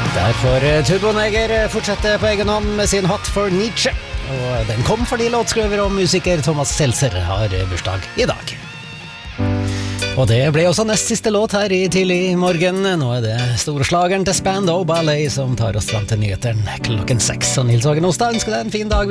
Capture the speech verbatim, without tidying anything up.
Derfor Turboneger fortsetter på egen hånd med sin Hot for Nietzsche. Og den kom fordi låtskriver og musiker Thomas Seltzer har bursdag i dag. Og det ble også nest siste låt her i tidlig morgen. Nå er det storslageren til Spandau Ballet som tar oss fram til nyheteren klokken seks. Og Nils Hågen Ostad ønsker deg en fin dag.